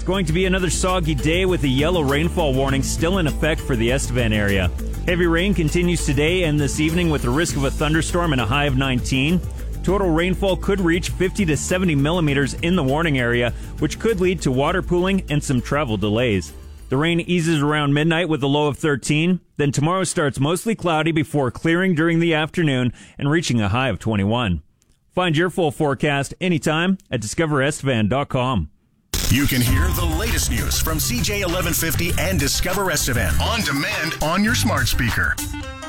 It's going to be another soggy day with a yellow rainfall warning still in effect for the Estevan area. Heavy rain continues today and this evening with the risk of a thunderstorm and a high of 19. Total rainfall could reach 50 to 70 millimeters in the warning area, which could lead to water pooling and some travel delays. The rain eases around midnight with a low of 13. Then tomorrow starts mostly cloudy before clearing during the afternoon and reaching a high of 21. Find your full forecast anytime at discoverestevan.com. You can hear the latest news from CJ 1150 and Discover Estevan on demand on your smart speaker.